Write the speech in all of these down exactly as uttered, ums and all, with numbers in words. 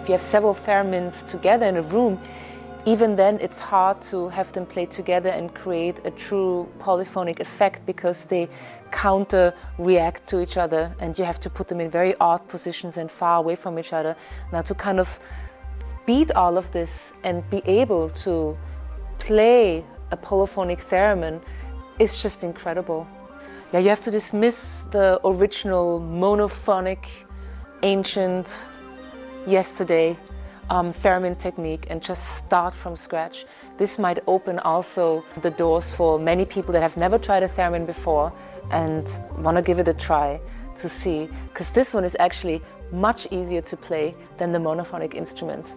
if you have several theremins together in a room, even then it's hard to have them play together and create a true polyphonic effect because they counter react to each other and you have to put them in very odd positions and far away from each other. Now to kind of beat all of this and be able to play a polyphonic theremin is just incredible. Yeah, you have to dismiss the original monophonic, ancient, yesterday um, theremin technique and just start from scratch. This might open also the doors for many people that have never tried a theremin before and want to give it a try to see, because this one is actually much easier to play than the monophonic instrument.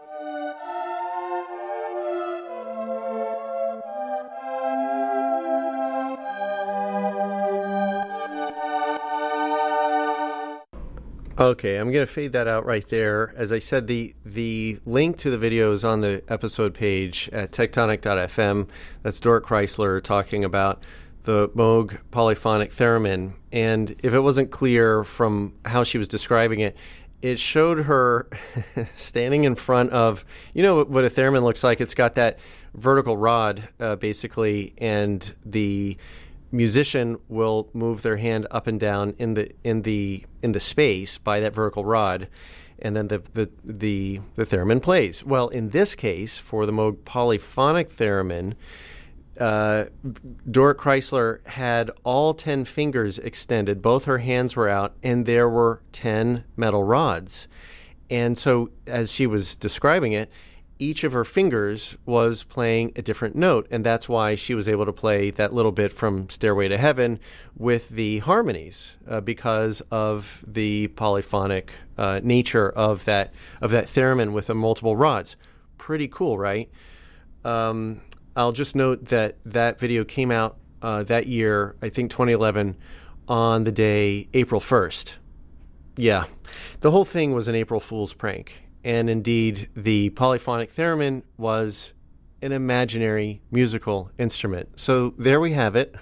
Okay, I'm going to fade that out right there. As I said, the the link to the video is on the episode page at tectonic dot f m. That's Dorit Chrysler talking about the Moog polyphonic theremin. And if it wasn't clear from how she was describing it, it showed her standing in front of, you know what a theremin looks like? It's got that vertical rod, uh, basically, and the musician will move their hand up and down in the in the in the space by that vertical rod, and then the the the, the theremin plays. Well, in this case, for the Moog polyphonic theremin, uh, Dorit Chrysler had all ten fingers extended. Both her hands were out, and there were ten metal rods. And so, as she was describing it, each of her fingers was playing a different note, and that's why she was able to play that little bit from Stairway to Heaven with the harmonies, uh, because of the polyphonic uh, nature of that of that theremin with the multiple rods. Pretty cool, right? Um, I'll just note that that video came out uh, that year, I think twenty eleven, on the day April first. Yeah, the whole thing was an April Fool's prank. And indeed, the polyphonic theremin was an imaginary musical instrument. So there we have it.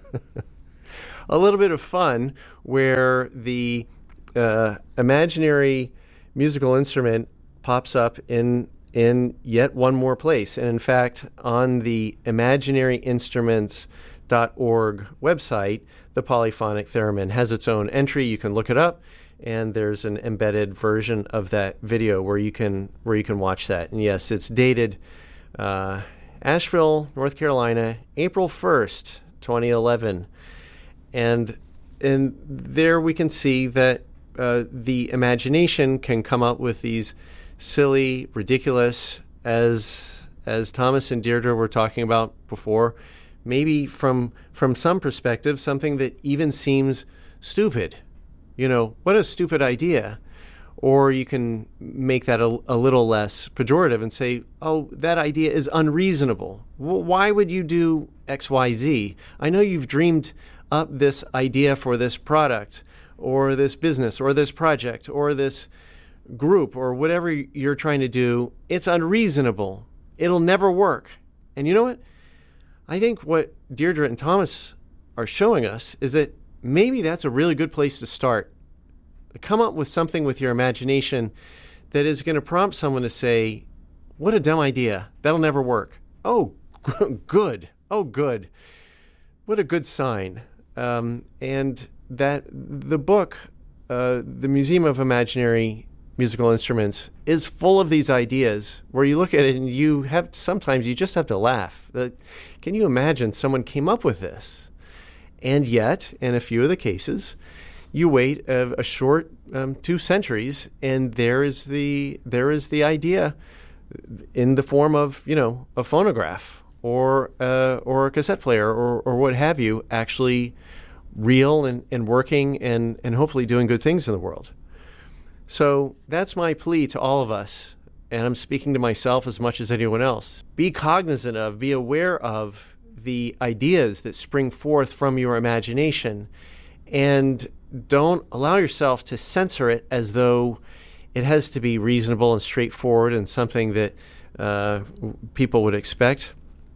A little bit of fun where the uh, imaginary musical instrument pops up in in yet one more place. And in fact, on the imaginary instruments dot org website, the polyphonic theremin has its own entry. You can look it up. And there's an embedded version of that video where you can where you can watch that. And yes, it's dated uh, Asheville, North Carolina, April first, twenty eleven. And and there we can see that uh, the imagination can come up with these silly, ridiculous, as as Thomas and Deirdre were talking about before, maybe from from some perspective, something that even seems stupid. You know, what a stupid idea. Or you can make that a, a little less pejorative and say, oh, that idea is unreasonable. Well, why would you do X Y Z? I know you've dreamed up this idea for this product or this business or this project or this group or whatever you're trying to do. It's unreasonable. It'll never work. And you know what? I think what Deirdre and Thomas are showing us is that maybe that's a really good place to start. Come up with something with your imagination that is going to prompt someone to say, what a dumb idea. That'll never work. Oh, good. Oh, good. What a good sign. Um, and that the book, uh, The Museum of Imaginary Musical Instruments, is full of these ideas where you look at it and you have, sometimes you just have to laugh. Uh, can you imagine someone came up with this? And yet, in a few of the cases, you wait a, a short um, two centuries, and there is the there is the idea in the form of, you know, a phonograph or uh, or a cassette player or or what have you, actually real and, and working and, and hopefully doing good things in the world. So that's my plea to all of us, and I'm speaking to myself as much as anyone else. Be cognizant of, be aware of the ideas that spring forth from your imagination, and don't allow yourself to censor it as though it has to be reasonable and straightforward and something that uh, people would expect.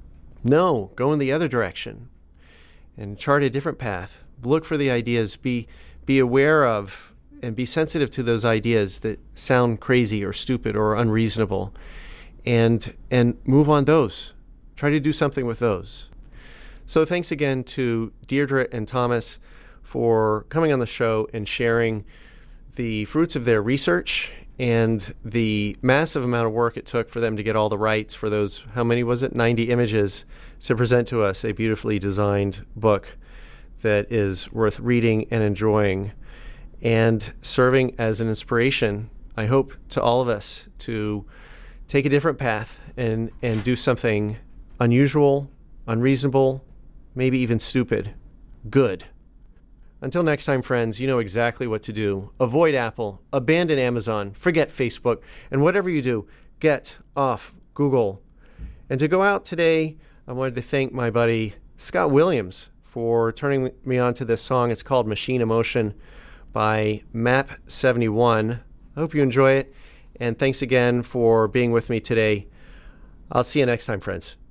No, go in the other direction and chart a different path. Look for the ideas. Be be aware of and be sensitive to those ideas that sound crazy or stupid or unreasonable, and and move on those. Try to do something with those. So thanks again to Deirdre and Thomas for coming on the show and sharing the fruits of their research and the massive amount of work it took for them to get all the rights for those, how many was it, ninety images, to present to us a beautifully designed book that is worth reading and enjoying and serving as an inspiration, I hope, to all of us to take a different path and, and do something unusual, unreasonable, maybe even stupid, good. Until next time, friends, you know exactly what to do. Avoid Apple, abandon Amazon, forget Facebook, and whatever you do, get off Google. And to go out today, I wanted to thank my buddy Scott Williams for turning me on to this song. It's called Machine Emotion by Map seventy-one. I hope you enjoy it, and thanks again for being with me today. I'll see you next time, friends.